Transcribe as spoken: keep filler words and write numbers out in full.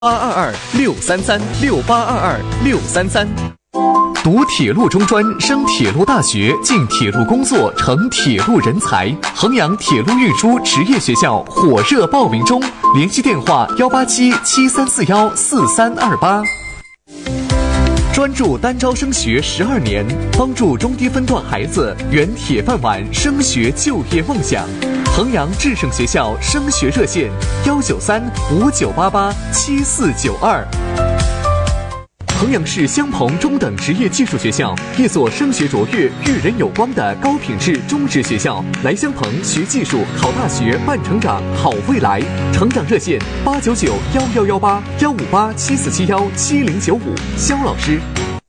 八二二六三三六八二二六三三。读铁路中专，升铁路大学，进铁路工作，成铁路人才。衡阳铁路运输职业学校火热报名中，联系电话幺八七七三四幺四三二八。专注单招升学十二年，帮助中低分段孩子圆铁饭碗升学就业梦想。衡阳智胜学校升学热线：幺九三五九八八七四九二。衡阳市襄鹏中等职业技术学校，一所升学卓越、育人有光的高品质中职学校。来襄鹏学技术、考大学、办成长，好未来。成长热线：八九九幺幺幺八幺五八七四七幺七零九五。肖老师。